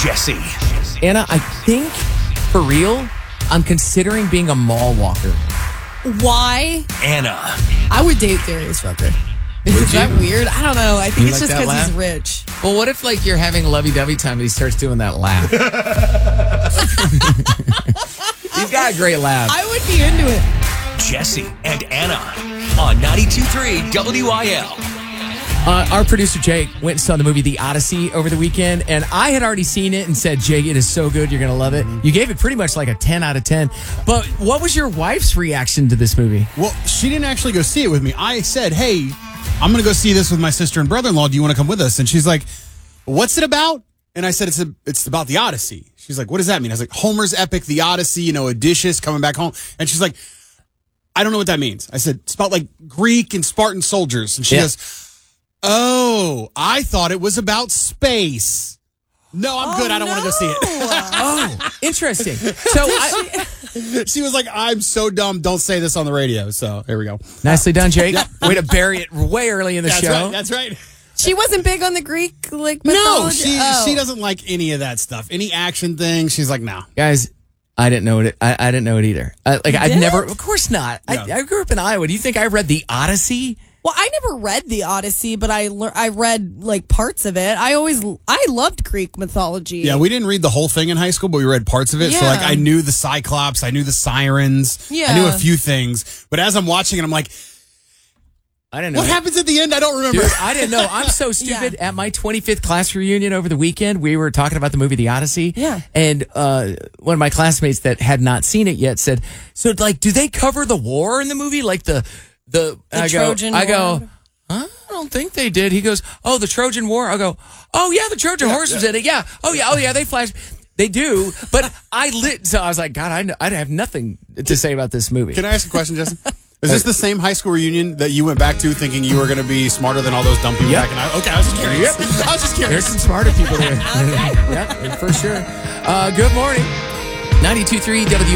Jesse. Anna, I think, for real, I'm considering being a mall walker. Why? Anna. I would date Darius Rucker. Is that weird? I don't know. I think You it's like just that because laugh? he's rich. Well, what if, like, you're having a lovey-dovey time and he starts doing that laugh? He's got a great laugh. I would be into it. Jesse and Anna on 92.3 WIL. Our producer, Jake, went and saw the movie The Odyssey over the weekend, and I had already seen it and said, Jake, it is so good, you're going to love it. You gave it pretty much like a 10 out of 10. But what was your wife's reaction to this movie? Well, she didn't actually go see it with me. I said, hey, I'm going to go see this with my sister and brother-in-law. Do you want to come with us? And she's like, what's it about? And I said, it's about the Odyssey. She's like, what does that mean? I was like, Homer's epic, the Odyssey, Odysseus coming back home. And she's like, I don't know what that means. I said, it's about like Greek and Spartan soldiers. And she goes, oh, I thought it was about space. No, I'm good. I don't want to go see it. Oh, interesting. So She was like, I'm so dumb. Don't say this on the radio. So here we go. nicely done, Jake. Way to bury it way early in the show. Right. That's right. She wasn't big on the Greek No, mythology. she doesn't like any of that stuff. Any action thing, she's like, no. Guys, I didn't know it. I didn't know it either. I've didn't? never, of course not. Yeah. I grew up in Iowa. Do you think I read The Odyssey? Well, I never read the Odyssey, but I read like parts of it. I loved Greek mythology. Yeah, we didn't read the whole thing in high school, but we read parts of it. So Yeah. like I knew the Cyclops, I knew the Sirens, Yeah. I knew a few things. But as I'm watching it, I'm like, I didn't know. what happens at the end? I don't remember. Dude, I didn't know. I'm so stupid. At my 25th class reunion over the weekend, we were talking about the movie The Odyssey. Yeah. And one of my classmates that had not seen it yet said, so, like, do they cover the war in the movie? Like the Trojan I go, War? huh? I don't think they did. He goes, oh, the Trojan War. I go, oh, yeah, the Trojan horse was in it. Yeah. Oh, yeah, they flash. They do. But so I was like, God, I have nothing to say about this movie. Can I ask a question, Justin? Is this the same high school reunion that you went back to thinking you were going to be smarter than all those dumb people back in Iowa? Okay, I was just curious. I was just There's curious. some smarter people there. Yep, for sure. Good morning. 92.3 W.